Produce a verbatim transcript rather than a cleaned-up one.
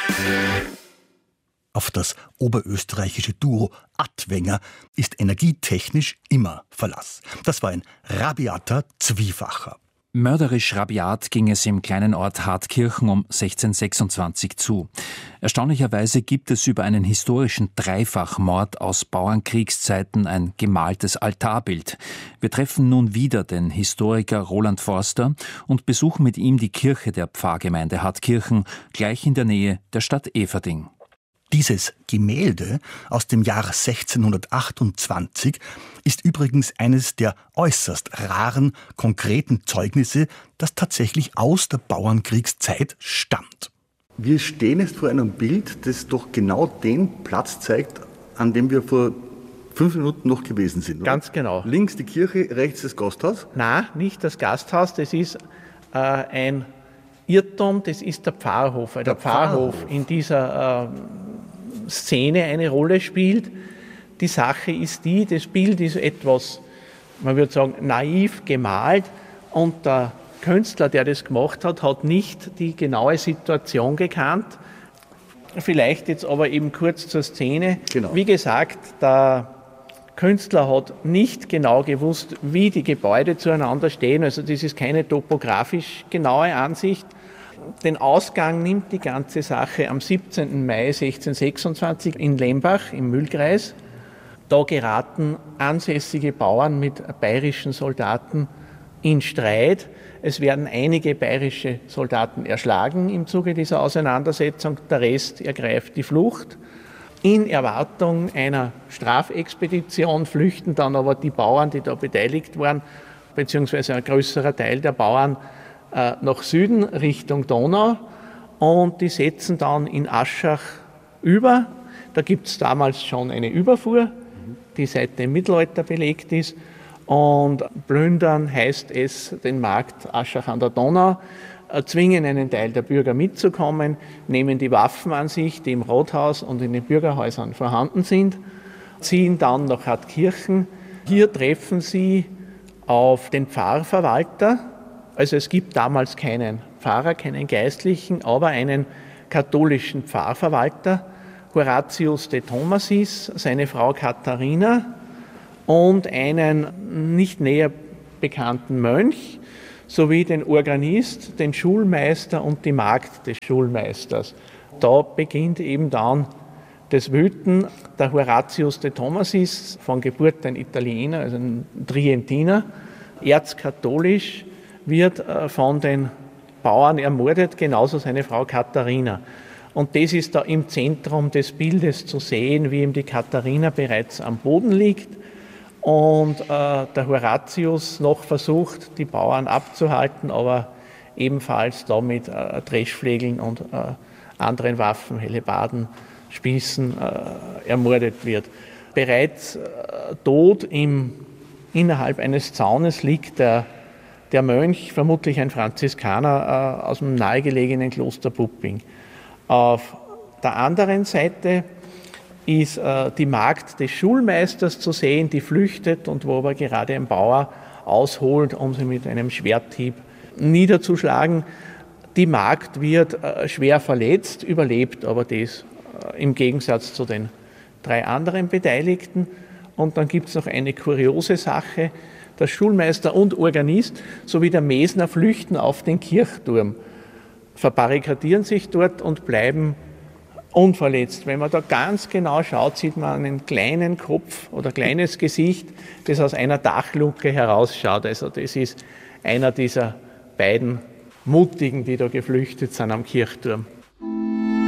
Auf das oberösterreichische Duo Attwenger ist energietechnisch immer Verlass. Das war ein rabiater Zwiefacher. Mörderisch rabiat ging es im kleinen Ort Hartkirchen um sechzehnhundertsechsundzwanzig zu. Erstaunlicherweise gibt es über einen historischen Dreifachmord aus Bauernkriegszeiten ein gemaltes Altarbild. Wir treffen nun wieder den Historiker Roland Forster und besuchen mit ihm die Kirche der Pfarrgemeinde Hartkirchen, gleich in der Nähe der Stadt Eferding. Dieses Gemälde aus dem Jahr sechzehnhundertachtundzwanzig ist übrigens eines der äußerst raren, konkreten Zeugnisse, das tatsächlich aus der Bauernkriegszeit stammt. Wir stehen jetzt vor einem Bild, das doch genau den Platz zeigt, an dem wir vor fünf Minuten noch gewesen sind. Oder? Ganz genau. Links die Kirche, rechts das Gasthaus? Nein, nicht das Gasthaus, das ist äh, ein Irrtum, das ist der Pfarrhof, weil der, der Pfarrhof, Pfarrhof in dieser äh, Szene eine Rolle spielt. Die Sache ist die, das Bild ist etwas, man würde sagen, naiv gemalt und der Künstler, der das gemacht hat, hat nicht die genaue Situation gekannt. Vielleicht jetzt aber eben kurz zur Szene. Genau. Wie gesagt, der Künstler hat nicht genau gewusst, wie die Gebäude zueinander stehen. Also das ist keine topografisch genaue Ansicht. Den Ausgang nimmt die ganze Sache am siebzehnten Mai sechzehnhundertsechsundzwanzig in Lembach im Mühlkreis. Da geraten ansässige Bauern mit bayerischen Soldaten in Streit. Es werden einige bayerische Soldaten erschlagen im Zuge dieser Auseinandersetzung. Der Rest ergreift die Flucht. In Erwartung einer Strafexpedition flüchten dann aber die Bauern, die da beteiligt waren, beziehungsweise ein größerer Teil der Bauern äh, nach Süden Richtung Donau und die setzen dann in Aschach über. Da gibt es damals schon eine Überfuhr, die seit dem Mittelalter belegt ist. Und plündern heißt es den Markt Aschach an der Donau, zwingen einen Teil der Bürger mitzukommen, nehmen die Waffen an sich, die im Rathaus und in den Bürgerhäusern vorhanden sind, ziehen dann nach Hartkirchen. Hier treffen sie auf den Pfarrverwalter. Also es gibt damals keinen Pfarrer, keinen Geistlichen, aber einen katholischen Pfarrverwalter, Horatius de Thomasis, seine Frau Katharina und einen nicht näher bekannten Mönch, sowie den Organist, den Schulmeister und die Magd des Schulmeisters. Da beginnt eben dann das Wüten. Der Horatius de Thomasis, von Geburt ein Italiener, also ein Trientiner, erzkatholisch, wird von den Bauern ermordet, genauso seine Frau Katharina. Und das ist da im Zentrum des Bildes zu sehen, wie ihm die Katharina bereits am Boden liegt und äh, der Horatius noch versucht, die Bauern abzuhalten, aber ebenfalls da mit äh, Dreschflegeln und äh, anderen Waffen, Hellebarden, Spießen äh, ermordet wird. Bereits äh, tot im, innerhalb eines Zaunes liegt der, der Mönch, vermutlich ein Franziskaner äh, aus dem nahegelegenen Kloster Pupping. Auf der anderen Seite ist äh, die Magd des Schulmeisters zu sehen, die flüchtet und wo aber gerade ein Bauer ausholt, um sie mit einem Schwerthieb niederzuschlagen. Die Magd wird äh, schwer verletzt, überlebt aber das äh, im Gegensatz zu den drei anderen Beteiligten. Und dann gibt es noch eine kuriose Sache. Der Schulmeister und Organist sowie der Mesner flüchten auf den Kirchturm, verbarrikadieren sich dort und bleiben unverletzt. Wenn man da ganz genau schaut, sieht man einen kleinen Kopf oder kleines Gesicht, das aus einer Dachluke herausschaut. Also das ist einer dieser beiden Mutigen, die da geflüchtet sind am Kirchturm.